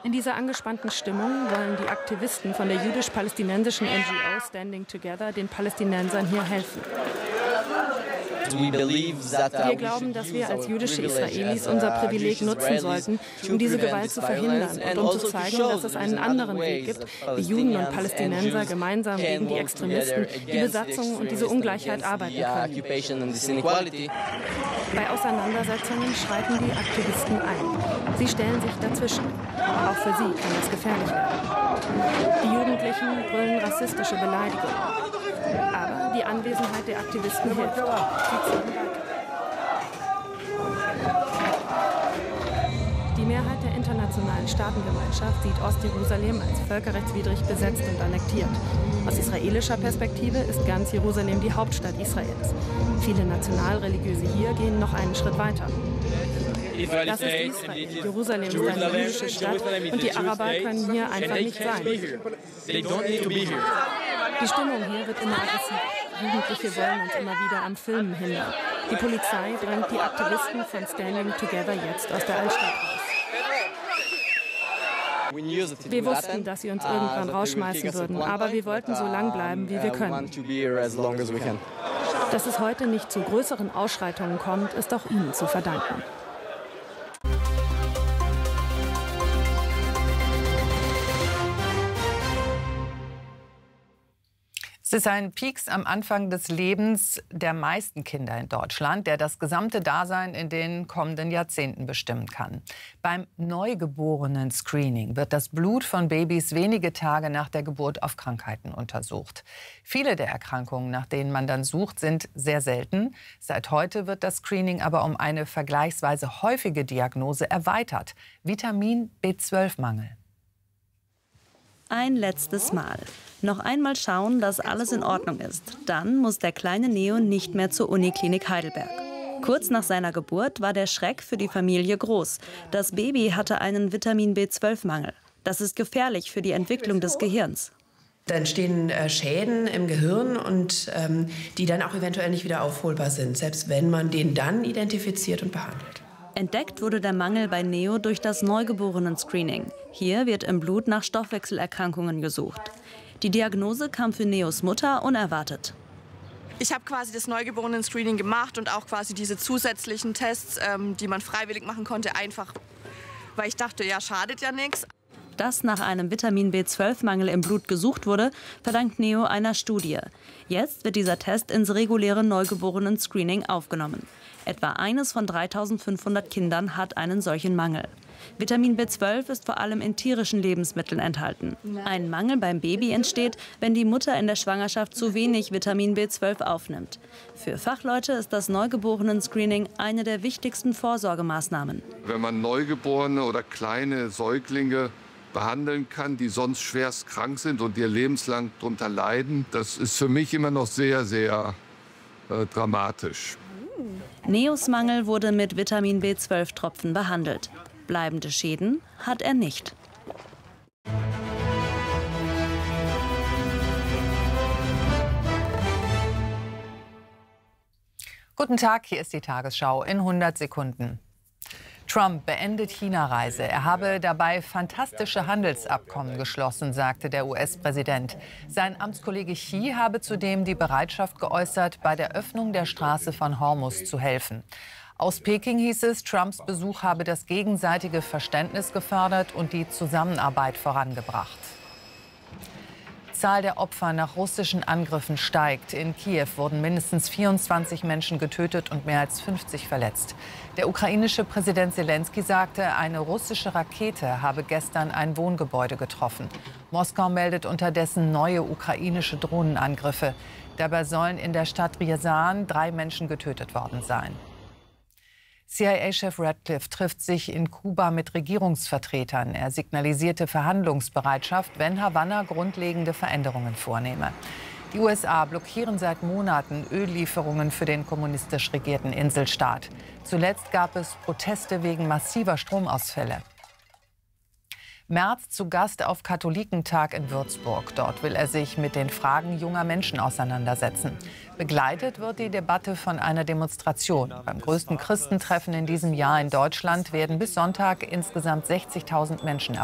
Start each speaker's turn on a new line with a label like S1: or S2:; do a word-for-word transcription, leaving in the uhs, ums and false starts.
S1: In dieser angespannten Stimmung wollen die Aktivisten von der jüdisch-palästinensischen N G O Standing Together den Palästinensern hier helfen. Wir glauben, dass wir als jüdische Israelis unser Privileg nutzen sollten, um diese Gewalt zu verhindern und um zu zeigen, dass es einen anderen Weg gibt, wie Juden und Palästinenser gemeinsam gegen die Extremisten, die Besatzung und diese Ungleichheit arbeiten können. Bei Auseinandersetzungen schreiten die Aktivisten ein. Sie stellen sich dazwischen. Auch für sie kann es gefährlich werden. Die Jugendlichen brüllen rassistische Beleidigungen. Aber die Anwesenheit der Aktivisten hilft. Sie ziehen weiter. Die Mehrheit der internationalen Staatengemeinschaft sieht Ostjerusalem als völkerrechtswidrig besetzt und annektiert. Aus israelischer Perspektive ist ganz Jerusalem die Hauptstadt Israels. Viele Nationalreligiöse hier gehen noch einen Schritt weiter. Das ist Israel. Jerusalem ist eine jüdische Stadt und die Araber können hier einfach nicht sein. Die Stimmung hier wird immer aggressiver. Jugendliche wollen uns immer wieder am Filmen hindern. Die Polizei drängt die Aktivisten von Standing Together jetzt aus der Altstadt raus. Wir wussten, dass sie uns irgendwann rausschmeißen würden, aber wir wollten so lang bleiben, wie wir können. Dass es heute nicht zu größeren Ausschreitungen kommt, ist auch ihnen zu verdanken.
S2: Es ist ein Peaks am Anfang des Lebens der meisten Kinder in Deutschland, der das gesamte Dasein in den kommenden Jahrzehnten bestimmen kann. Beim Neugeborenen-Screening wird das Blut von Babys wenige Tage nach der Geburt auf Krankheiten untersucht. Viele der Erkrankungen, nach denen man dann sucht, sind sehr selten. Seit heute wird das Screening aber um eine vergleichsweise häufige Diagnose erweitert: Vitamin B zwölf Mangel.
S3: Ein letztes Mal. Noch einmal schauen, dass alles in Ordnung ist. Dann muss der kleine Neo nicht mehr zur Uniklinik Heidelberg. Kurz nach seiner Geburt war der Schreck für die Familie groß. Das Baby hatte einen Vitamin B zwölf Mangel. Das ist gefährlich für die Entwicklung des Gehirns.
S4: Da entstehen äh, Schäden im Gehirn, und ähm, die dann auch eventuell nicht wieder aufholbar sind, selbst wenn man den dann identifiziert und behandelt.
S3: Entdeckt wurde der Mangel bei Neo durch das Neugeborenen-Screening. Hier wird im Blut nach Stoffwechselerkrankungen gesucht. Die Diagnose kam für Neos Mutter unerwartet.
S5: Ich habe quasi das Neugeborenen-Screening gemacht und auch quasi diese zusätzlichen Tests, ähm, die man freiwillig machen konnte, einfach, weil ich dachte, ja, schadet ja nichts.
S3: Dass nach einem Vitamin B zwölf Mangel im Blut gesucht wurde, verdankt Neo einer Studie. Jetzt wird dieser Test ins reguläre Neugeborenen-Screening aufgenommen. Etwa eines von dreitausendfünfhundert Kindern hat einen solchen Mangel. Vitamin B zwölf ist vor allem in tierischen Lebensmitteln enthalten. Ein Mangel beim Baby entsteht, wenn die Mutter in der Schwangerschaft zu wenig Vitamin B zwölf aufnimmt. Für Fachleute ist das Neugeborenen-Screening eine der wichtigsten Vorsorgemaßnahmen.
S6: Wenn man Neugeborene oder kleine Säuglinge behandeln kann, die sonst schwerst krank sind und ihr lebenslang darunter leiden, das ist für mich immer noch sehr, sehr äh, dramatisch.
S3: Neos Mangel wurde mit Vitamin B zwölf Tropfen behandelt. Bleibende Schäden hat er nicht.
S2: Guten Tag, hier ist die Tagesschau in hundert Sekunden. Trump beendet China-Reise. Er habe dabei fantastische Handelsabkommen geschlossen, sagte der U S-Präsident. Sein Amtskollege Xi habe zudem die Bereitschaft geäußert, bei der Öffnung der Straße von Hormuz zu helfen. Aus Peking hieß es, Trumps Besuch habe das gegenseitige Verständnis gefördert und die Zusammenarbeit vorangebracht. Die Zahl der Opfer nach russischen Angriffen steigt. In Kiew wurden mindestens vierundzwanzig Menschen getötet und mehr als fünfzig verletzt. Der ukrainische Präsident Selenskyj sagte, eine russische Rakete habe gestern ein Wohngebäude getroffen. Moskau meldet unterdessen neue ukrainische Drohnenangriffe. Dabei sollen in der Stadt Ryazan drei Menschen getötet worden sein. C I A-Chef Ratcliffe trifft sich in Kuba mit Regierungsvertretern. Er signalisierte Verhandlungsbereitschaft, wenn Havanna grundlegende Veränderungen vornehme. Die U S A blockieren seit Monaten Öllieferungen für den kommunistisch regierten Inselstaat. Zuletzt gab es Proteste wegen massiver Stromausfälle. Merz zu Gast auf Katholikentag in Würzburg. Dort will er sich mit den Fragen junger Menschen auseinandersetzen. Begleitet wird die Debatte von einer Demonstration. Beim größten Christentreffen in diesem Jahr in Deutschland werden bis Sonntag insgesamt sechzigtausend Menschen erwartet.